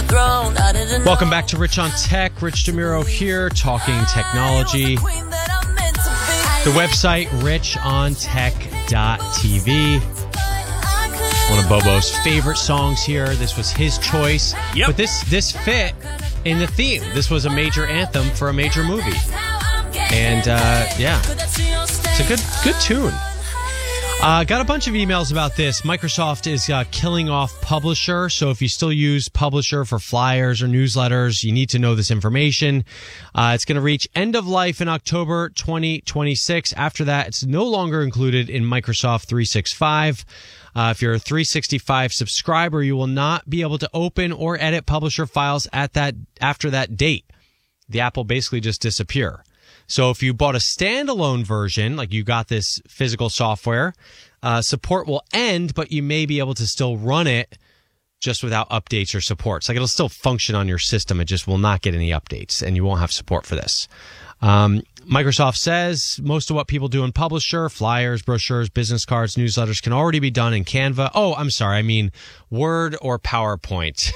Welcome back to Rich on Tech. Rich DeMuro here, talking technology. The website, richontech.tv. One of Bobo's favorite songs here. This was his choice. Yep. But this fit in the theme. This was a major anthem for a major movie. And, yeah, it's a good tune. Got a bunch of emails about this. Microsoft is killing off Publisher. So if you still use Publisher for flyers or newsletters, you need to know this information. It's going to reach end of life in October 2026. After that, it's no longer included in Microsoft 365. If you're a 365 subscriber, you will not be able to open or edit Publisher files after that date. The app will basically just disappear. So if you bought a standalone version, like you got this physical software, support will end, but you may be able to still run it just without updates or supports. Like it'll still function on your system. It just will not get any updates, and you won't have support for this. Microsoft says most of what people do in Publisher, flyers, brochures, business cards, newsletters can already be done in Canva. Oh, I'm sorry. I mean Word or PowerPoint.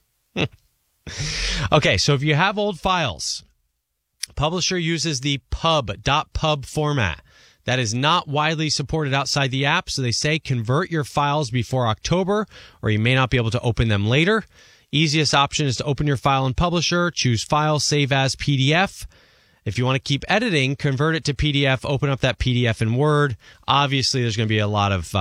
Okay, so if you have old files, Publisher uses the pub.pub format. That is not widely supported outside the app, so they say convert your files before October, or you may not be able to open them later. Easiest option is to open your file in Publisher, choose File, Save As PDF. If you want to keep editing, convert it to PDF, open up that PDF in Word. Obviously, there's going to be a lot of,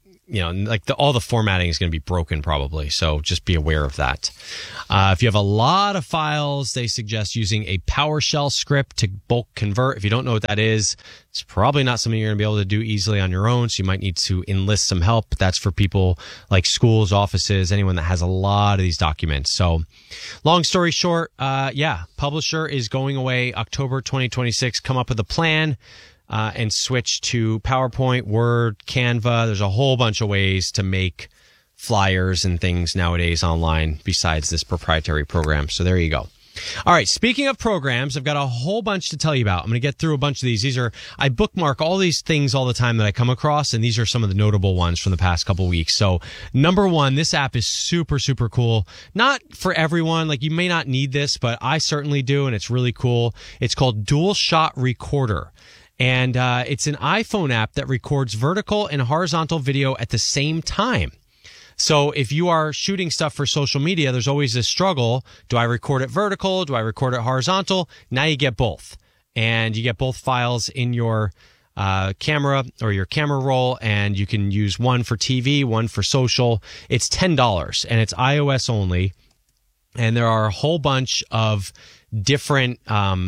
all the formatting is going to be broken probably, so just be aware of that. If you have a lot of files, they suggest using a PowerShell script to bulk convert. If you don't know what that is, it's probably not something you're going to be able to do easily on your own, so you might need to enlist some help. That's for people like schools, offices, anyone that has a lot of these documents. So long story short, Publisher is going away October 2026. Come up with a plan. And switch to PowerPoint, Word, Canva. There's a whole bunch of ways to make flyers and things nowadays online besides this proprietary program. So there you go. All right. Speaking of programs, I've got a whole bunch to tell you about. I'm going to get through a bunch of these. I bookmark all these things all the time that I come across, and these are some of the notable ones from the past couple weeks. So number one, this app is super, super cool. Not for everyone. Like you may not need this, but I certainly do, and it's really cool. It's called Dual Shot Recorder. And it's an iPhone app that records vertical and horizontal video at the same time. So if you are shooting stuff for social media, there's always this struggle. Do I record it vertical? Do I record it horizontal? Now you get both. And you get both files in your camera or your camera roll, and you can use one for TV, one for social. It's $10, and it's iOS only. And there are a whole bunch of different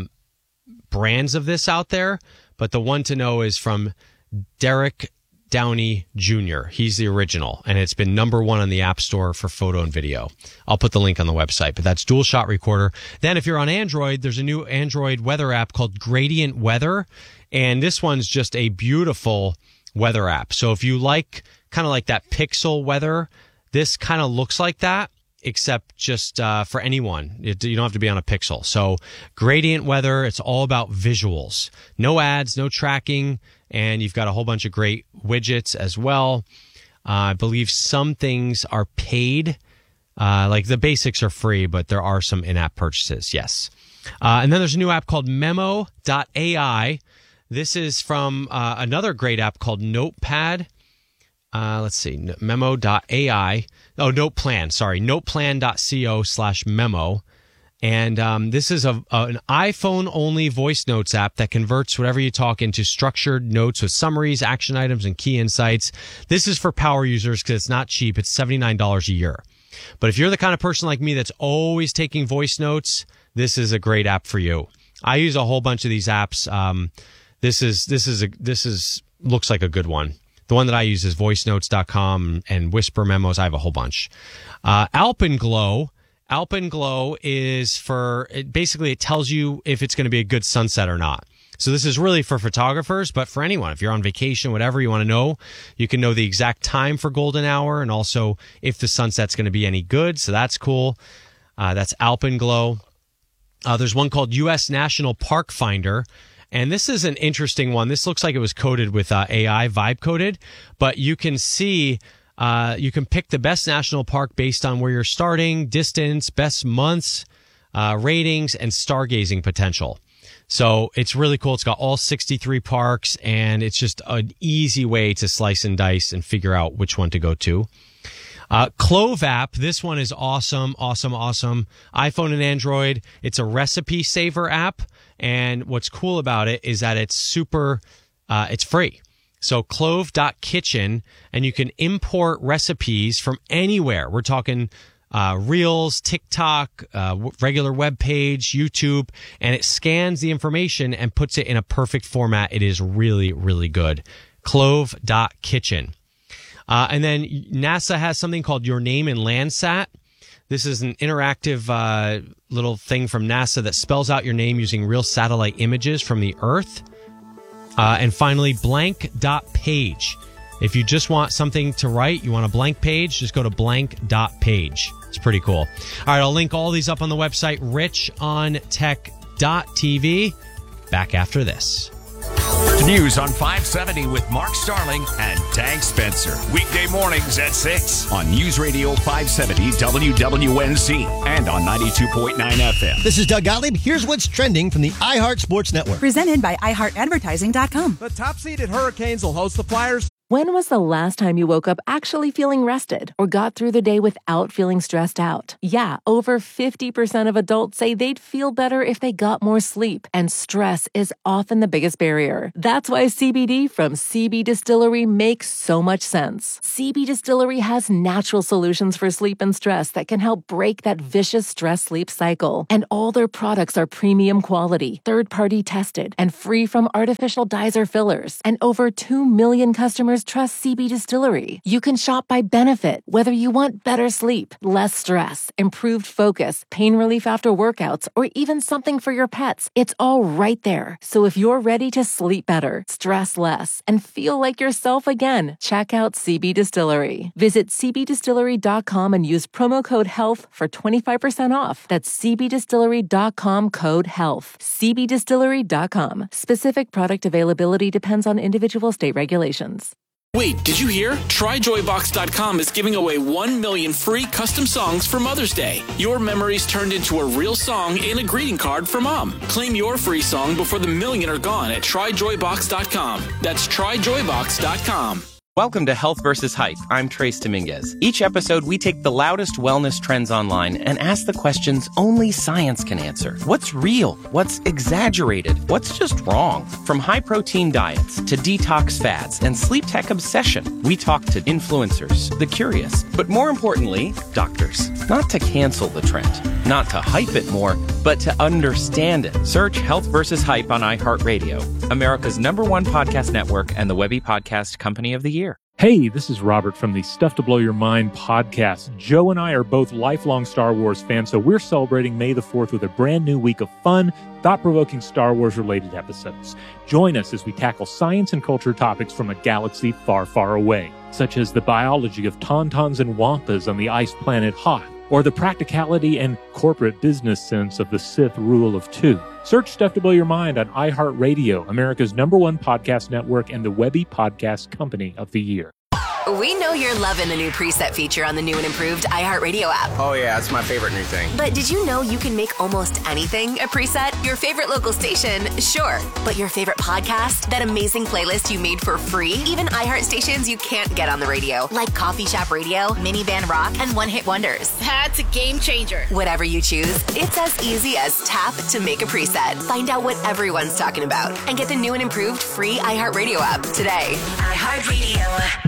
brands of this out there. But the one to know is from Derek Downey Jr. He's the original, and it's been number one on the App Store for photo and video. I'll put the link on the website, but that's Dual Shot Recorder. Then if you're on Android, there's a new Android weather app called Gradient Weather, and this one's just a beautiful weather app. So if you like kind of like that pixel weather, this kind of looks like that, except just for anyone. You don't have to be on a Pixel. So Gradient Weather, it's all about visuals. No ads, no tracking, and you've got a whole bunch of great widgets as well. I believe some things are paid. Like the basics are free, but there are some in-app purchases, yes. And then there's a new app called Memo.ai. This is from another great app called Notepad. Let's see, Memo.ai. Oh, Noteplan, sorry. Noteplan.co/memo. And this is an iPhone-only voice notes app that converts whatever you talk into structured notes with summaries, action items, and key insights. This is for power users because it's not cheap. It's $79 a year. But if you're the kind of person like me that's always taking voice notes, this is a great app for you. I use a whole bunch of these apps. This looks like a good one. The one that I use is voicenotes.com and Whisper Memos. I have a whole bunch. Alpenglow. Alpenglow is basically it tells you if it's going to be a good sunset or not. So this is really for photographers, but for anyone. If you're on vacation, whatever you want to know, you can know the exact time for golden hour and also if the sunset's going to be any good. So that's cool. That's Alpenglow. There's one called U.S. National Park Finder. And this is an interesting one. This looks like it was coded with AI, vibe coded, but you can see You can pick the best national park based on where you're starting, distance, best months, ratings, and stargazing potential. So it's really cool. It's got all 63 parks, and it's just an easy way to slice and dice and figure out which one to go to. Clove app. This one is awesome. iPhone and Android. It's a recipe saver app. And what's cool about it is that it's it's free. So clove.kitchen, and you can import recipes from anywhere. We're talking Reels, TikTok, regular web page, YouTube, and it scans the information and puts it in a perfect format. It is really, really good. Clove.kitchen. And then NASA has something called Your Name in Landsat. This is an interactive little thing from NASA that spells out your name using real satellite images from the Earth. And finally, blank.page. If you just want something to write, you want a blank page, just go to blank.page. It's pretty cool. All right, I'll link all these up on the website, richontech.tv. Back after this. News on 570 with Mark Starling and Tank Spencer. Weekday mornings at 6 on News Radio 570 WWNC and on 92.9 FM. This is Doug Gottlieb. Here's what's trending from the iHeart Sports Network. Presented by iHeartAdvertising.com. The top-seeded Hurricanes will host the Flyers. When was the last time you woke up actually feeling rested or got through the day without feeling stressed out? Yeah, over 50% of adults say they'd feel better if they got more sleep, and stress is often the biggest barrier. That's why CBD from CB Distillery makes so much sense. CB Distillery has natural solutions for sleep and stress that can help break that vicious stress-sleep cycle. And all their products are premium quality, third-party tested, and free from artificial dyes or fillers. And over 2 million customers trust CB Distillery. You can shop by benefit, whether you want better sleep, less stress, improved focus, pain relief after workouts, or even something for your pets. It's all right there. So if you're ready to sleep better, stress less, and feel like yourself again, check out CB Distillery. Visit cbdistillery.com and use promo code HEALTH for 25% off. That's cbdistillery.com code HEALTH. cbdistillery.com. Specific product availability depends on individual state regulations. Wait, did you hear? TryJoyBox.com is giving away 1 million free custom songs for Mother's Day. Your memories turned into a real song and a greeting card for Mom. Claim your free song before the million are gone at TryJoyBox.com. That's TryJoyBox.com. Welcome to Health vs. Hype. I'm Trace Dominguez. Each episode, we take the loudest wellness trends online and ask the questions only science can answer. What's real? What's exaggerated? What's just wrong? From high-protein diets to detox fads and sleep tech obsession, we talk to influencers, the curious, but more importantly, doctors. Not to cancel the trend, not to hype it more, but to understand it. Search Health vs. Hype on iHeartRadio, America's #1 podcast network and the Webby Podcast Company of the Year. Hey, this is Robert from the Stuff to Blow Your Mind podcast. Joe and I are both lifelong Star Wars fans, so we're celebrating May the 4th with a brand new week of fun, thought-provoking Star Wars-related episodes. Join us as we tackle science and culture topics from a galaxy far, far away, such as the biology of tauntauns and wampas on the ice planet Hoth, or the practicality and corporate business sense of the Sith rule of two. Search Stuff to Blow Your Mind on iHeartRadio, America's #1 podcast network and the Webby Podcast Company of the Year. We know you're loving the new preset feature on the new and improved iHeartRadio app. Oh yeah, it's my favorite new thing. But did you know you can make almost anything a preset? Your favorite local station, sure. But your favorite podcast? That amazing playlist you made for free? Even iHeart stations you can't get on the radio, like Coffee Shop Radio, Minivan Rock, and One Hit Wonders. That's a game changer. Whatever you choose, it's as easy as tap to make a preset. Find out what everyone's talking about and get the new and improved free iHeartRadio app today. iHeartRadio.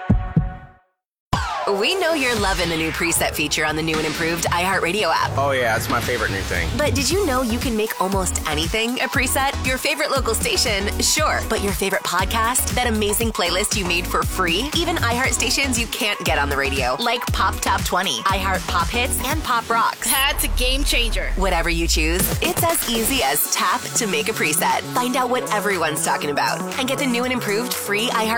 We know you're loving the new preset feature on the new and improved iHeartRadio app. Oh yeah, it's my favorite new thing. But did you know you can make almost anything a preset? Your favorite local station, sure. But your favorite podcast? That amazing playlist you made for free? Even iHeart stations you can't get on the radio, like Pop Top 20, iHeart Pop Hits, and Pop Rocks. That's a game changer. Whatever you choose, it's as easy as tap to make a preset. Find out what everyone's talking about and get the new and improved free iHeart